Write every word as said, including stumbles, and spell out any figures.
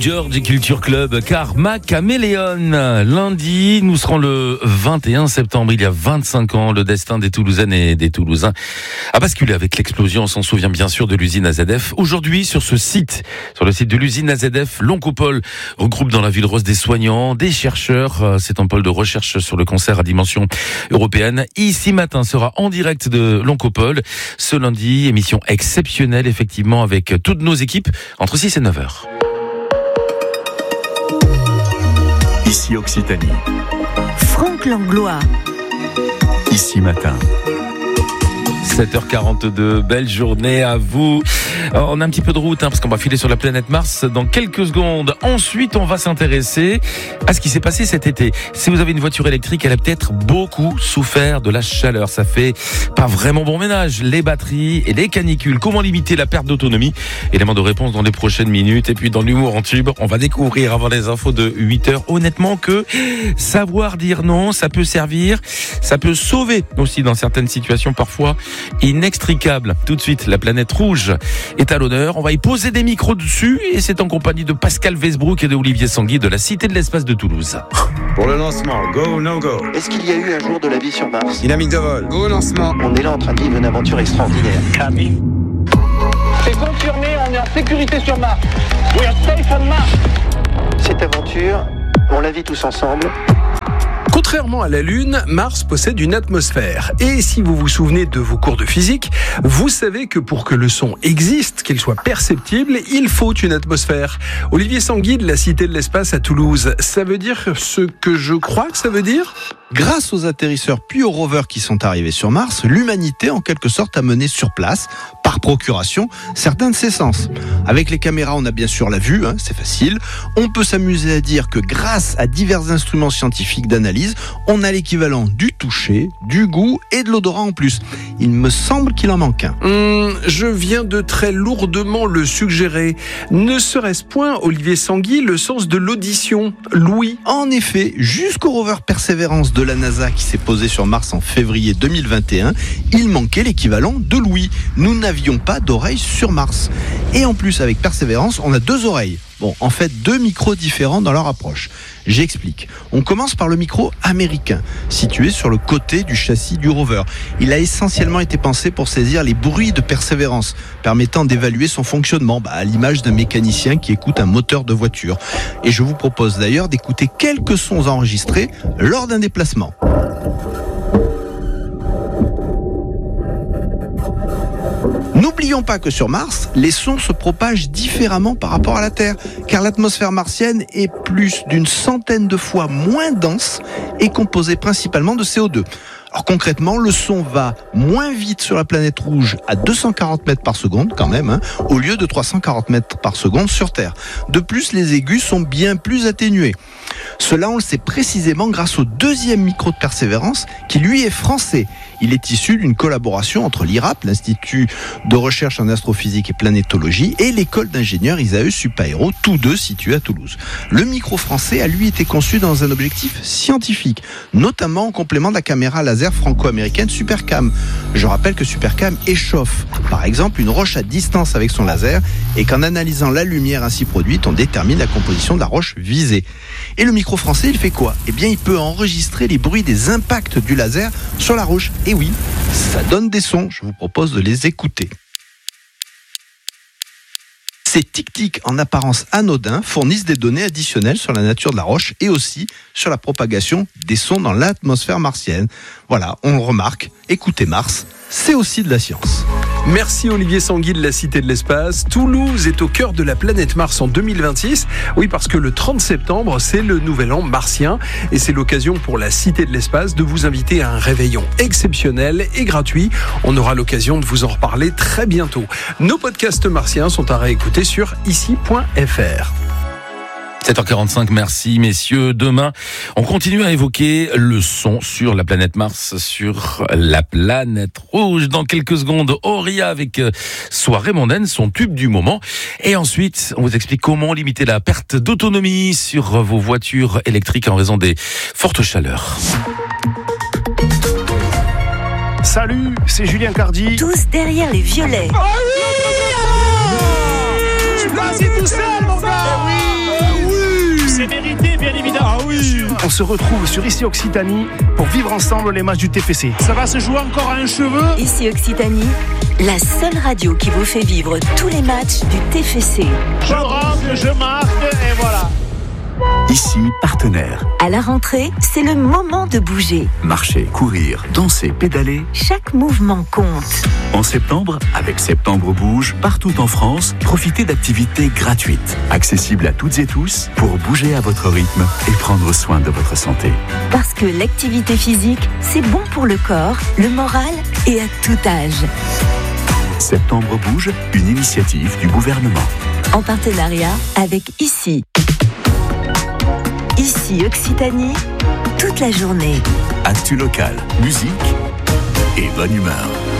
George Culture Club, Karma Caméléon. Lundi, nous serons le vingt et un septembre. Il y a vingt-cinq ans, le destin des Toulousaines et des Toulousains a basculé avec l'explosion, on s'en souvient bien sûr, de l'usine A Z F. Aujourd'hui, sur ce site, sur le site de l'usine A Z F, l'Oncopole regroupe dans la ville rose des soignants, des chercheurs. C'est un pôle de recherche sur le cancer à dimension européenne. Ici Matin sera en direct de l'Oncopole. Ce lundi, émission exceptionnelle, effectivement, avec toutes nos équipes, entre six et neuf heures. Ici Occitanie. Franck Langlois. Ici Matin. sept heures quarante-deux, belle journée à vous. Alors, on a un petit peu de route hein, parce qu'on va filer sur la planète Mars dans quelques secondes. Ensuite, on va s'intéresser à ce qui s'est passé cet été. Si vous avez une voiture électrique, elle a peut-être beaucoup souffert de la chaleur. Ça fait pas vraiment bon ménage. Les batteries et les canicules. Comment limiter la perte d'autonomie? Élément de réponse dans les prochaines minutes. Et puis dans l'humour en tube, on va découvrir avant les infos de huit heures, honnêtement, que savoir dire non, ça peut servir, ça peut sauver aussi dans certaines situations parfois inextricable. Tout de suite, la planète rouge est à l'honneur. On va y poser des micros dessus et c'est en compagnie de Pascal Westbrook et de Olivier Sanguy de la Cité de l'Espace de Toulouse. Pour le lancement, go, no go. Est-ce qu'il y a eu un jour de la vie sur Mars? Dynamique de vol. Go, lancement. On est là en train de vivre une aventure extraordinaire. Copy. C'est confirmé, on est en sécurité sur Mars. We are safe on Mars. Cette aventure, on la vit tous ensemble. Contrairement à la Lune, Mars possède une atmosphère. Et si vous vous souvenez de vos cours de physique, vous savez que pour que le son existe, qu'il soit perceptible, il faut une atmosphère. Olivier Sanguy de la Cité de l'Espace à Toulouse, ça veut dire ce que je crois que ça veut dire ? Grâce aux atterrisseurs puis aux rovers qui sont arrivés sur Mars, l'humanité en quelque sorte a mené sur place, par procuration, certains de ses sens. Avec les caméras, on a bien sûr la vue, hein, c'est facile. On peut s'amuser à dire que grâce à divers instruments scientifiques d'analyse, on a l'équivalent du toucher, du goût et de l'odorat en plus. Il me semble qu'il en manque un. Hum, je viens de très lourdement le suggérer. Ne serait-ce point, Olivier Sanguy, le sens de l'audition, l'ouïe? En effet, jusqu'au rover Persévérance de la NASA qui s'est posé sur Mars en février deux mille vingt et un, il manquait l'équivalent de l'ouïe. Nous n'avions pas d'oreilles sur Mars. Et en plus, avec Persévérance, on a deux oreilles. Bon, en fait, deux micros différents dans leur approche. J'explique. On commence par le micro américain, situé sur le côté du châssis du rover. Il a essentiellement été pensé pour saisir les bruits de Persévérance, permettant d'évaluer son fonctionnement, bah, à l'image d'un mécanicien qui écoute un moteur de voiture. Et je vous propose d'ailleurs d'écouter quelques sons enregistrés lors d'un déplacement. N'oublions pas que sur Mars, les sons se propagent différemment par rapport à la Terre, car l'atmosphère martienne est plus d'une centaine de fois moins dense et composée principalement de C O deux. Alors concrètement, le son va moins vite sur la planète rouge à deux cent quarante mètres par seconde quand même, hein, au lieu de trois cent quarante mètres par seconde sur Terre. De plus, les aigus sont bien plus atténués. Cela, on le sait précisément grâce au deuxième micro de Persévérance, qui lui est français. Il est issu d'une collaboration entre l'I R A P, l'Institut de recherche en astrophysique et planétologie, et l'école d'ingénieurs Isaeus Supaéro, tous deux situés à Toulouse. Le micro français a lui été conçu dans un objectif scientifique, notamment en complément de la caméra laser franco-américaine Supercam. Je rappelle que Supercam échauffe, par exemple, une roche à distance avec son laser, et qu'en analysant la lumière ainsi produite, on détermine la composition de la roche visée. Et le micro français, il fait quoi? Eh bien, il peut enregistrer les bruits des impacts du laser sur la roche. Et oui, ça donne des sons. Je vous propose de les écouter. Ces tic-tic en apparence anodins fournissent des données additionnelles sur la nature de la roche et aussi sur la propagation des sons dans l'atmosphère martienne. Voilà, on le remarque, écouter Mars, c'est aussi de la science. Merci Olivier Sanguy de la Cité de l'Espace. Toulouse est au cœur de la planète Mars en deux mille vingt-six. Oui, parce que le trente septembre, c'est le nouvel an martien. Et c'est l'occasion pour la Cité de l'Espace de vous inviter à un réveillon exceptionnel et gratuit. On aura l'occasion de vous en reparler très bientôt. Nos podcasts martiens sont à réécouter sur ici point f r. sept heures quarante-cinq, merci messieurs. Demain, on continue à évoquer le son sur la planète Mars, sur la planète rouge. Dans quelques secondes, Auria avec Soirée mondaine, son tube du moment. Et ensuite, on vous explique comment limiter la perte d'autonomie sur vos voitures électriques en raison des fortes chaleurs. Salut, c'est Julien Cardi. Tous derrière les violets. Oh oui, je suis pas assis tout seul, mon gars. Oui. on se retrouve sur Ici Occitanie pour vivre ensemble les matchs du T F C. Ça va se jouer encore à un cheveu. Ici Occitanie, la seule radio qui vous fait vivre tous les matchs du T F C. Je rentre, je marque et voilà. Ici, partenaire. À la rentrée, c'est le moment de bouger. Marcher, courir, danser, pédaler. Chaque mouvement compte. En septembre, avec Septembre Bouge, partout en France, profitez d'activités gratuites, accessibles à toutes et tous, pour bouger à votre rythme et prendre soin de votre santé. Parce que l'activité physique, c'est bon pour le corps, le moral et à tout âge. Septembre Bouge, une initiative du gouvernement. En partenariat avec Ici. Ici Occitanie, toute la journée. Actu local, musique et bonne humeur.